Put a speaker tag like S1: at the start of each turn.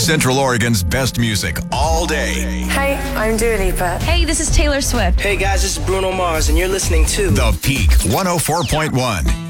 S1: Central Oregon's best music all day.
S2: Hey, I'm Dua Lipa.
S3: Hey, this is Taylor Swift.
S4: Hey guys, this is Bruno Mars, and you're listening to
S1: The Peak 104.1.